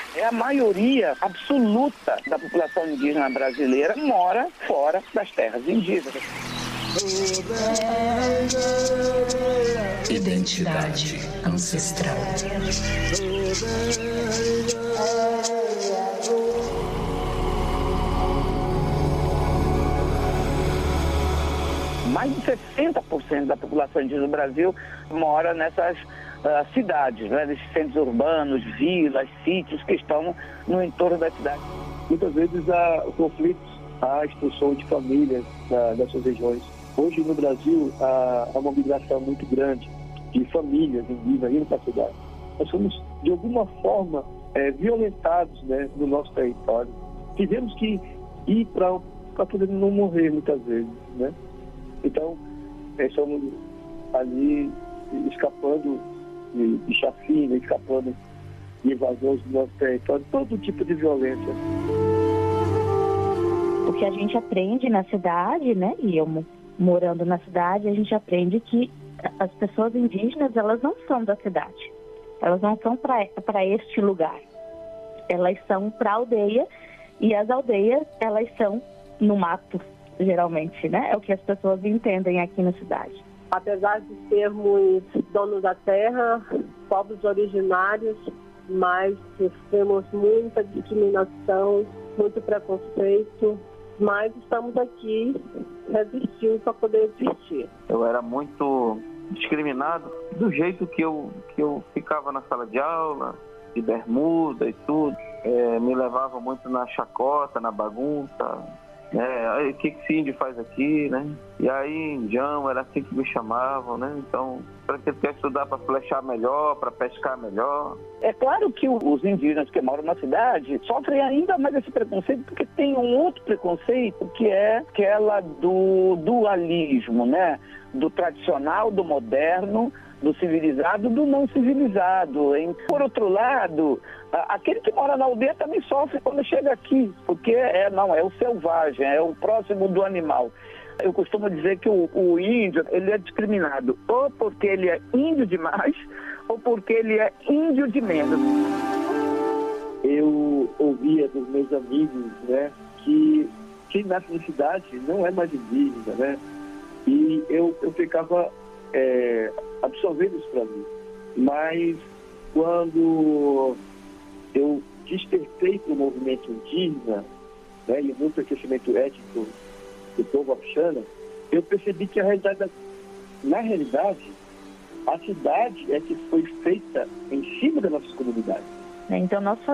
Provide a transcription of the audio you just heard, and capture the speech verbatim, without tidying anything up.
É a maioria absoluta da população indígena brasileira mora fora das terras indígenas. Identidade ancestral. Mais de sessenta por cento da população indígena do Brasil mora nessas uh, cidades, né, nesses centros urbanos, vilas, sítios que estão no entorno da cidade. Muitas vezes há conflitos, há expulsão de famílias da, dessas regiões. Hoje no Brasil há, há uma migração muito grande de famílias indígenas indo para a cidade. Nós somos, de alguma forma, é, violentados, né, no nosso território. Tivemos que ir para poder não morrer muitas vezes, né? Então, estamos ali escapando de, de chacina, escapando de invasões do nosso território, todo tipo de violência. O que a gente aprende na cidade, né, e eu morando na cidade, a gente aprende que as pessoas indígenas, elas não são da cidade. Elas não são para este lugar. Elas são para a aldeia, e as aldeias, elas são no mato, geralmente, né? É o que as pessoas entendem aqui na cidade. Apesar de sermos donos da terra, povos originários, mas sofremos muita discriminação, muito preconceito, mas estamos aqui resistindo para poder existir. Eu era muito discriminado do jeito que eu, que eu ficava na sala de aula, de bermuda e tudo. É, me levava muito na chacota, na bagunça. É, o que esse índio faz aqui, né? E aí, Indião, era assim que me chamavam, né? Então, para que quer estudar para flechar melhor, para pescar melhor. É claro que os indígenas que moram na cidade sofrem ainda mais esse preconceito, porque tem um outro preconceito que é aquela do dualismo, né? Do tradicional, do moderno, do civilizado, do não civilizado. Hein? Por outro lado, aquele que mora na aldeia também sofre quando chega aqui, porque é, não, é o selvagem, é o próximo do animal. Eu costumo dizer que o, o índio, ele é discriminado ou porque ele é índio demais ou porque ele é índio de menos. Eu ouvia dos meus amigos, né, que quem nasce na cidade não é mais indígena, né? E eu, eu ficava é, absorvendo isso para mim. Mas quando eu despertei para o movimento indígena, né, e muito crescimento étnico do povo Apixana, eu percebi que a realidade, na realidade, a cidade é que foi feita em cima das nossas comunidades. Então, nós